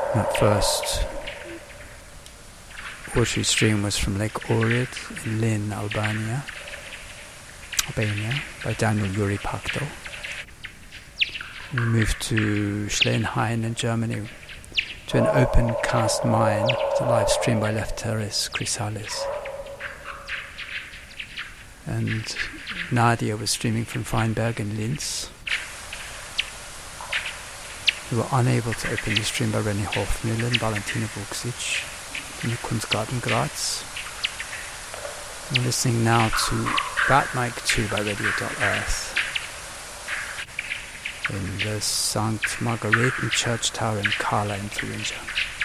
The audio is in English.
That first watery stream was from Lake Ohrid in Lyn, Albania, by Daniel Yuri Pakto. We moved to Schlehenhain in Germany to an open cast mine to live stream by Lefteris Chrysalis. And Nadia was streaming from Feinberg in Linz. We were unable to open the stream by René Hofmüller and Valentina Vuksic in the Kunstgarten Graz. I'm listening now to Bat Mike 2 by Radio.Earth in the St. Margarethen Church Tower in Kala in Thuringia.